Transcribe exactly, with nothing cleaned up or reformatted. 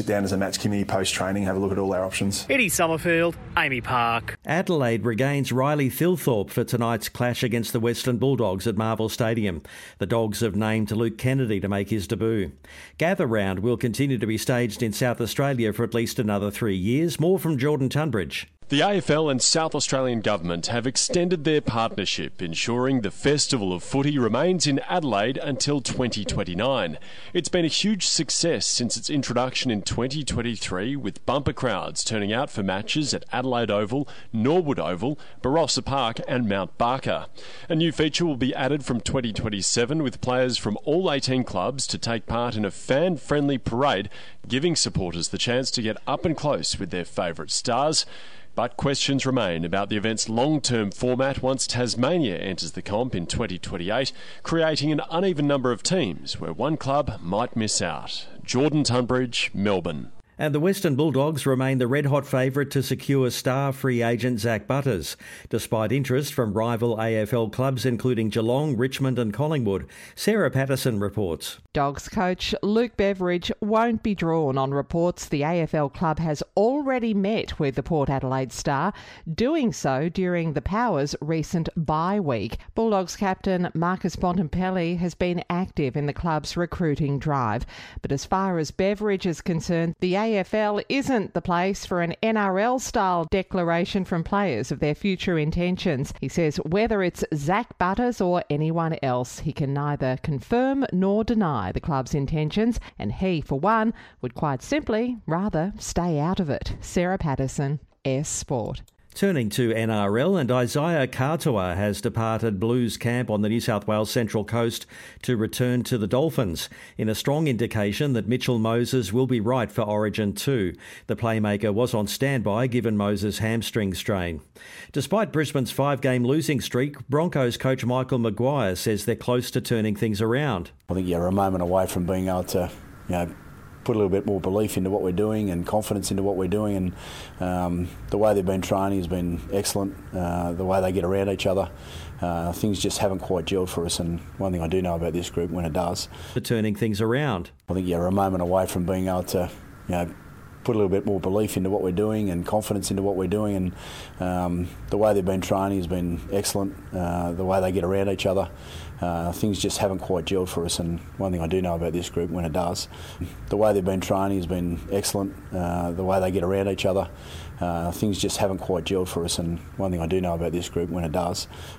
Sit down as a match committee post-training, have a look at all our options. Eddie Summerfield, Amy Park. Adelaide regains Riley Thilthorpe for tonight's clash against the Western Bulldogs at Marvel Stadium. The Dogs have named Luke Kennedy to make his debut. Gather Round will continue to be staged in South Australia for at least another three years. More from Jordan Tunbridge. The A F L and South Australian Government have extended their partnership, ensuring the Festival of Footy remains in Adelaide until twenty twenty-nine. It's been a huge success since its introduction in twenty twenty-three, with bumper crowds turning out for matches at Adelaide Oval, Norwood Oval, Barossa Park and Mount Barker. A new feature will be added from twenty twenty-seven, with players from all eighteen clubs to take part in a fan-friendly parade, giving supporters the chance to get up and close with their favourite stars. But questions remain about the event's long-term format once Tasmania enters the comp in twenty twenty-eight, creating an uneven number of teams where one club might miss out. Jordan Tunbridge, Melbourne. And the Western Bulldogs remain the red-hot favourite to secure star free agent Zach Butters, despite interest from rival A F L clubs including Geelong, Richmond and Collingwood. Sarah Patterson reports. Dogs coach Luke Beveridge won't be drawn on reports the A F L club has already met with the Port Adelaide Star, doing so during the Powers' recent bye week. Bulldogs captain Marcus Bontempelli has been active in the club's recruiting drive. But as far as Beveridge is concerned, the A F L isn't the place for an N R L-style declaration from players of their future intentions. He says whether it's Zach Butters or anyone else, he can neither confirm nor deny the club's intentions, and he, for one, would quite simply rather stay out of it. Sarah Patterson, S Sport. Turning to N R L, and Isaiah Katoa has departed Blues camp on the New South Wales Central Coast to return to the Dolphins, in a strong indication that Mitchell Moses will be right for Origin two. The playmaker was on standby given Moses' hamstring strain. Despite Brisbane's five-game losing streak, Broncos coach Michael Maguire says they're close to turning things around. I think you're a moment away from being able to, you know, put a little bit more belief into what we're doing and confidence into what we're doing, and um, the way they've been training has been excellent. Uh, the way they get around each other, uh, things just haven't quite gelled for us, and one thing I do know about this group, when it does, for turning things around. I think you're a moment away from being able to, you know, put a little bit more belief into what we're doing and confidence into what we're doing, and um, the way they've been training has been excellent. Uh, the way they get around each other, uh, things just haven't quite gelled for us, and one thing I do know about this group, when it does, the way they've been training has been excellent. Uh, the way they get around each other, uh, things just haven't quite gelled for us, and one thing I do know about this group, when it does,